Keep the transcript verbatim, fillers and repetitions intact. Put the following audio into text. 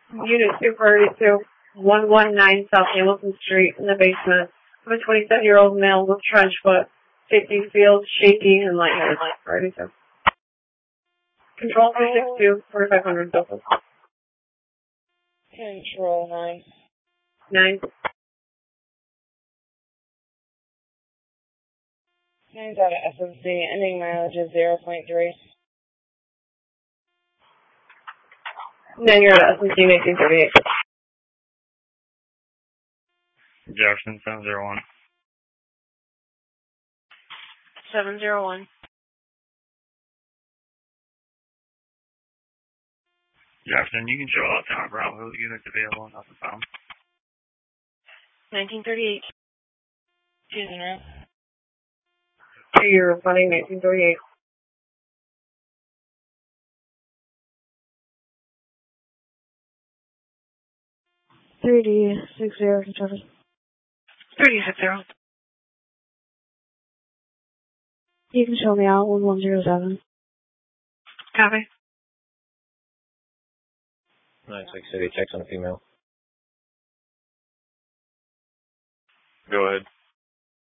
Unit two forty-two, one one nine South Hamilton Street in the basement. I'm a twenty-seven-year-old male with trench foot, safety field, shaking, and lightheaded like forty-two. Control three six two, forty-five hundred Douglas. Control nine. Nine. Nine's out of S M C, ending mileage is zero point three. Then you're at S M C nineteen thirty-eight. Jefferson seven zero one. seven zero one. Jefferson, you can show out Tower Bravo. Units available, nothing found. nineteen thirty-eight. Choosing route. You're running nineteen thirty-eight. thirty six zero, Kentucky. thirty six zero. You can show me out one one zero seven. Copy. nine six City, checks on a female. Go ahead.